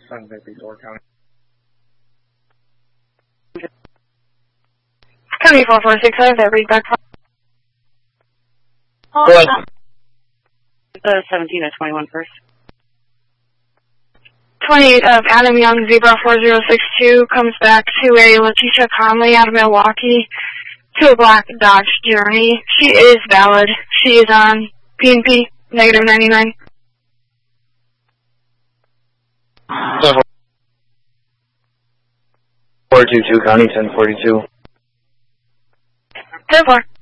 San Bernardino County. County 4465, that read back. Go ahead. 17 at 21 first. 28 of Adam Young, Zebra 4062, comes back to a Letitia Conley out of Milwaukee to a black Dodge Journey. She is valid. She is on P&P, negative 99. 422, County 1042. 10-4.